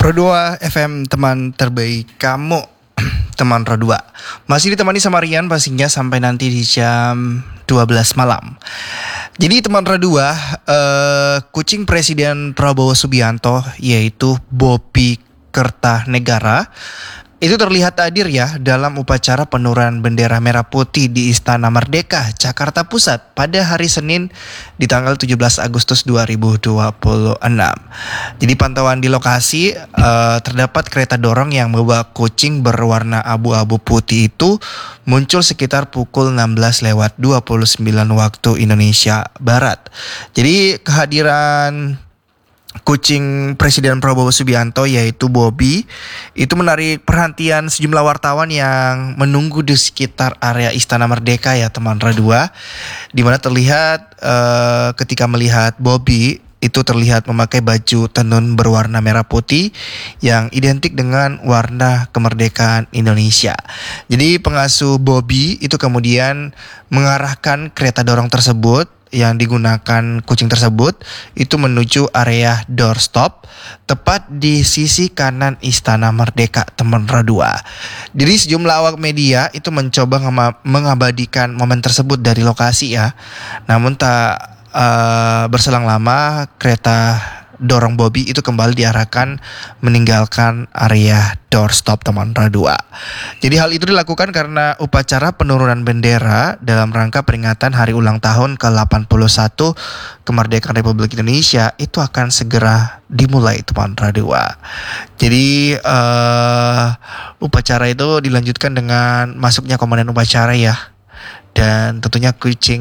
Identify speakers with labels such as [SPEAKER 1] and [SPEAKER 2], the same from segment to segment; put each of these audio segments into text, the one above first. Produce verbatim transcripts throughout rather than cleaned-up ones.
[SPEAKER 1] Rodua F M, teman terbaik kamu. Teman Rodua masih ditemani sama Rian pastinya sampai nanti di jam dua belas malam. Jadi teman Rodua, uh, kucing Presiden Prabowo Subianto yaitu Bobi Kertanegara itu terlihat hadir ya dalam upacara penurunan bendera merah putih di Istana Merdeka, Jakarta Pusat pada hari Senin di tanggal tujuh belas Agustus dua ribu dua puluh enam. Jadi pantauan di lokasi uh, terdapat kereta dorong yang membawa kucing berwarna abu-abu putih itu muncul sekitar pukul enam belas lewat dua puluh sembilan waktu Indonesia Barat. Jadi kehadiran kucing Presiden Prabowo Subianto yaitu Bobi itu menarik perhatian sejumlah wartawan yang menunggu di sekitar area Istana Merdeka ya teman Radua, di mana terlihat uh, ketika melihat Bobi itu terlihat memakai baju tenun berwarna merah putih yang identik dengan warna kemerdekaan Indonesia. Jadi pengasuh Bobi itu kemudian mengarahkan kereta dorong tersebut yang digunakan kucing tersebut itu menuju area doorstop tepat di sisi kanan Istana Merdeka teman Radua. Jadi sejumlah awak media itu mencoba mengabadikan momen tersebut dari lokasi ya. Namun tak uh, berselang lama kereta dorong Bobi itu kembali diarahkan meninggalkan area doorstop teman Radua. Jadi hal itu dilakukan karena upacara penurunan bendera dalam rangka peringatan hari ulang tahun ke delapan puluh satu kemerdekaan Republik Indonesia itu akan segera dimulai teman Radua. Jadi uh, upacara itu dilanjutkan dengan masuknya komandan upacara ya. Dan tentunya kucing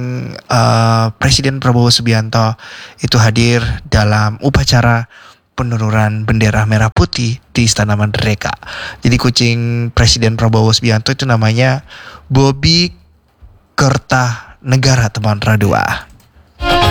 [SPEAKER 1] uh, Presiden Prabowo Subianto itu hadir dalam upacara penurunan bendera merah putih di Istana Merdeka. Jadi kucing Presiden Prabowo Subianto itu namanya Bobi Kertanegara teman Radua.